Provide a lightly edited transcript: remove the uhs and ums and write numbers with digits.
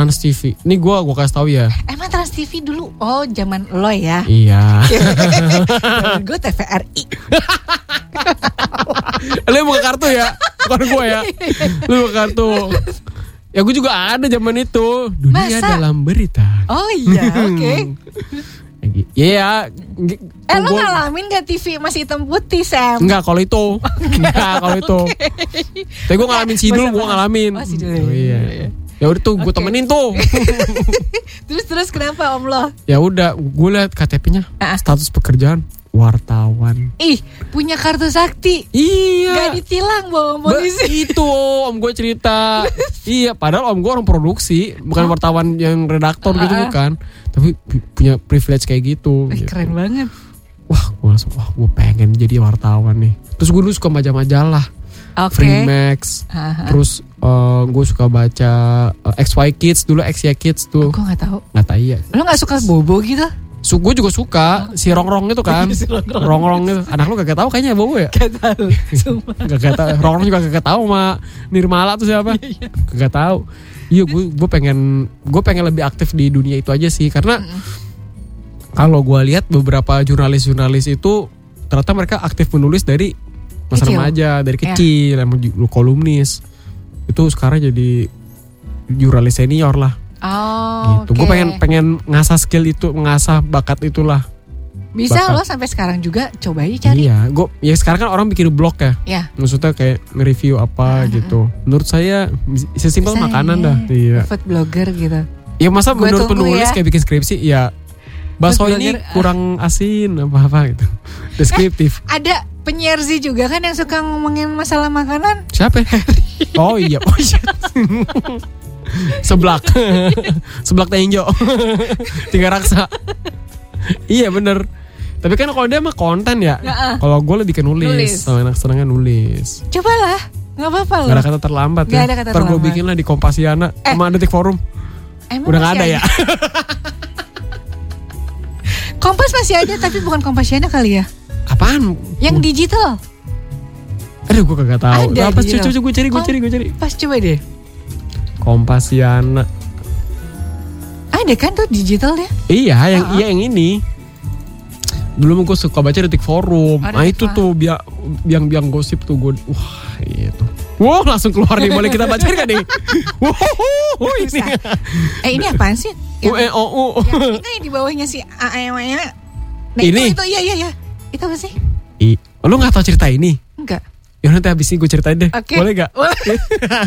Trans TV. Ini gue kasih tahu ya. Emang Trans TV dulu? Oh, zaman lo ya. Iya. Zaman gue TVRI. Lu buka kartu ya, bukan gue ya. Lu buka kartu. Ya gue juga ada zaman itu. Dunia Masa? dalam berita. Oh iya, oke. Iya. Lo ngalamin gak TV masih hitam putih, Sam? Enggak kalau itu. Enggak kalau itu. Tapi gue ngalamin Sidul, gue ngalamin. Oh, Sidul. Oh, iya. Ya udah tuh, gue temenin tuh. Terus kenapa Om lo? Ya udah, gue liat KTP-nya, status pekerjaan wartawan. Ih, punya kartu sakti. Iya. Gak ditilang bawa polisi. Itu Om gue cerita. Iya, padahal Om gue orang produksi, bukan wartawan yang redaktor gitu bukan. Tapi punya privilege kayak gitu. Keren banget. Wah, gue pengen jadi wartawan nih. Terus gue dulu suka majalah. Freemax. Terus gue suka baca XY Kids dulu, XY Kids tuh. Gue gak tahu. Gak tahu ya. Lo gak suka Bobo gitu? Gue juga suka si Rongrong itu kan. Rongrong itu. Anak lu gak tahu kayaknya Bobo ya? Gak tahu. Gak tahu. Rongrong juga gak tahu sama Nirmala tuh siapa? Gak tahu. Iya, gue pengen lebih aktif di dunia itu aja sih, karena kalau gue lihat beberapa jurnalis itu ternyata mereka aktif menulis dari masa remaja, dari kecil, emang kolumnis. Itu sekarang jadi jurnalis senior lah. Oh, gitu. Okay. Gue pengen ngasah skill itu, ngasah bakat itulah. Bisa lo sampai sekarang juga coba aja cari. Iya, sekarang kan orang bikin blog ya. Iya. Maksudnya kayak nge-review apa gitu. Menurut saya sesimpel makanan dah. Iya. Food blogger gitu. Ya masa menurut penulis kayak bikin skripsi ya bakso ini kurang asin apa gitu. Deskriptif. Ada penyiar Z juga kan yang suka ngomongin masalah makanan. Siapa? Oh iya. Seblak Tenjo. Tiga Raksa. Iya bener. Tapi kan kalau dia mah konten ya. Kalau gue lebih ke nulis. Sama anak senangnya nulis. Cobalah, gak apa-apa loh. Gak ada kata terlambat ya. Ntar gue bikin lah di Kompasiana sama Detik Forum. Udah gak ada ya. Kompas masih ada tapi bukan Kompasiana kali ya. Apaan? Yang digital. Aduh gue kagak tahu. Ada apa coba gue cari. Pas coba deh. Kompasiana. Ada kan tuh digital ya? Iya, yang ini. Dulu gue suka baca Detik Forum. Nah itu tuh biang gosip tuh gue. Wah itu. Wow langsung keluar nih. Boleh kita baca kan nih? Wow ini. Ini apaan sih? UEOU. Itu yang di bawahnya si AEW-nya. Nah ini? Itu iya. Itu apa sih? Lu gak tahu cerita ini? Enggak. Ya nanti habis ini gue ceritain deh. Okay. Boleh gak? Boleh.